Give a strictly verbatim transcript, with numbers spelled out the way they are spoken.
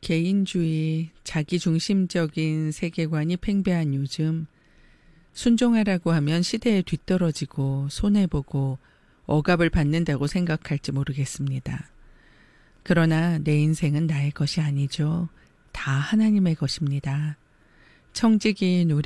개인주의, 자기중심적인 세계관이 팽배한 요즘 순종하라고 하면 시대에 뒤떨어지고 손해보고 억압을 받는다고 생각할지 모르겠습니다. 그러나 내 인생은 나의 것이 아니죠. 다 하나님의 것입니다. 청지기인 우리